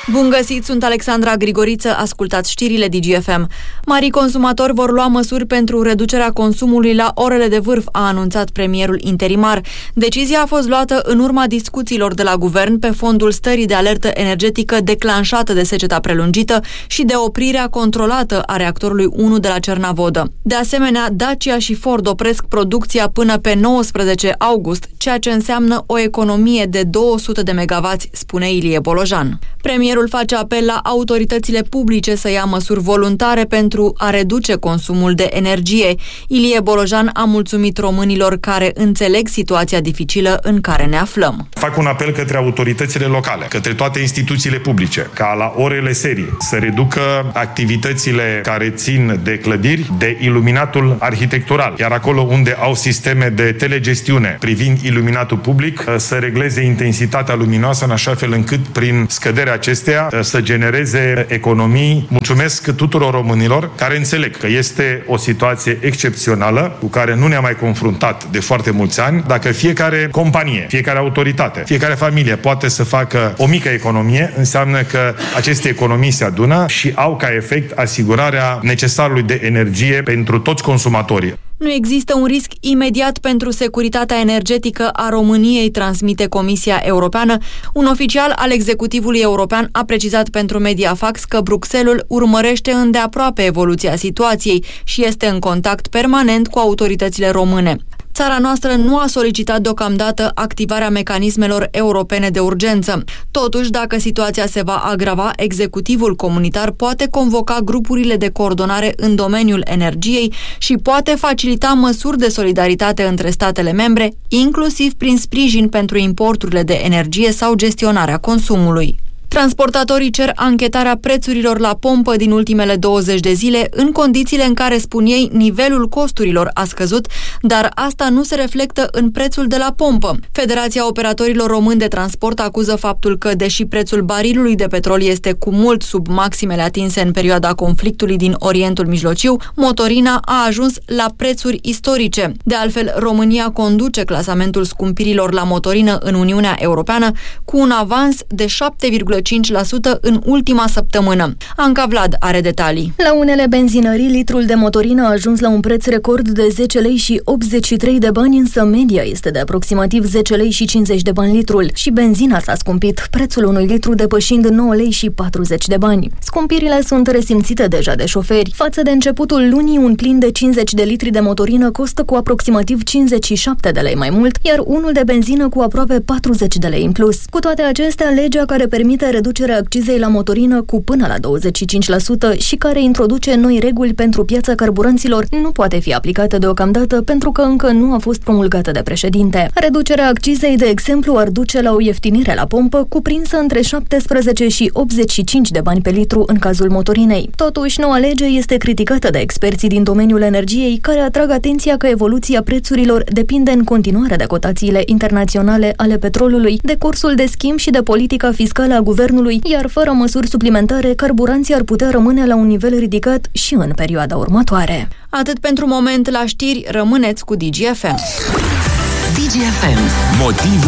Bun găsit, sunt Alexandra Grigoriță, ascultați știrile DGFM. Marii consumatori vor lua măsuri pentru reducerea consumului la orele de vârf, a anunțat premierul interimar. Decizia a fost luată în urma discuțiilor de la guvern pe fondul stării de alertă energetică declanșată de seceta prelungită și de oprirea controlată a reactorului 1 de la Cernavodă. De asemenea, Dacia și Ford opresc producția până pe 19 august, ceea ce înseamnă o economie de 200 de megawatts, spune Ilie Bolojan. Premierul face apel la autoritățile publice să ia măsuri voluntare pentru a reduce consumul de energie. Ilie Bolojan a mulțumit românilor care înțeleg situația dificilă în care ne aflăm. Fac un apel către autoritățile locale, către toate instituțiile publice, ca la orele serii să reducă activitățile care țin de clădiri, de iluminatul arhitectural, iar acolo unde au sisteme de telegestiune privind iluminatul public, să regleze intensitatea luminoasă în așa fel încât prin scăderea acesteia să genereze economii. Mulțumesc tuturor românilor care înțeleg că este o situație excepțională cu care nu ne-am mai confruntat de foarte mulți ani. Dacă fiecare companie, fiecare autoritate, fiecare familie poate să facă o mică economie, înseamnă că aceste economii se adună și au ca efect asigurarea necesarului de energie pentru toți consumatorii. Nu există un risc imediat pentru securitatea energetică a României, transmite Comisia Europeană. Un oficial al executivului european a precizat pentru Mediafax că Bruxelles urmărește îndeaproape evoluția situației și este în contact permanent cu autoritățile române. Țara noastră nu a solicitat deocamdată activarea mecanismelor europene de urgență. Totuși, dacă situația se va agrava, executivul comunitar poate convoca grupurile de coordonare în domeniul energiei și poate facilita măsuri de solidaritate între statele membre, inclusiv prin sprijin pentru importurile de energie sau gestionarea consumului. Transportatorii cer anchetarea prețurilor la pompă din ultimele 20 de zile, în condițiile în care, spun ei, nivelul costurilor a scăzut, dar asta nu se reflectă în prețul de la pompă. Federația Operatorilor Români de Transport acuză faptul că, deși prețul barilului de petrol este cu mult sub maximele atinse în perioada conflictului din Orientul Mijlociu, motorina a ajuns la prețuri istorice. De altfel, România conduce clasamentul scumpirilor la motorină în Uniunea Europeană cu un avans de 7,5% în ultima săptămână. Anca Vlad are detalii. La unele benzinării, litrul de motorină a ajuns la un preț record de 10 lei și 83 de bani, însă media este de aproximativ 10 lei și 50 de bani litrul și benzina s-a scumpit, prețul unui litru depășind 9 lei și 40 de bani. Scumpirile sunt resimțite deja de șoferi. Față de începutul lunii, un plin de 50 de litri de motorină costă cu aproximativ 57 de lei mai mult, iar unul de benzină cu aproape 40 de lei în plus. Cu toate acestea, legea care permite reducerea accizei la motorină cu până la 25% și care introduce noi reguli pentru piața carburanților nu poate fi aplicată deocamdată pentru că încă nu a fost promulgată de președinte. Reducerea accizei, de exemplu, ar duce la o ieftinire la pompă cuprinsă între 17 și 85 de bani pe litru în cazul motorinei. Totuși, noua lege este criticată de experții din domeniul energiei, care atrag atenția că evoluția prețurilor depinde în continuare de cotațiile internaționale ale petrolului, de cursul de schimb și de politica fiscală a guvernului, iar fără măsuri suplimentare, carburanții ar putea rămâne la un nivel ridicat și în perioada următoare. Atât pentru moment la știri, rămâneți cu DGFM. DGFM. Motivul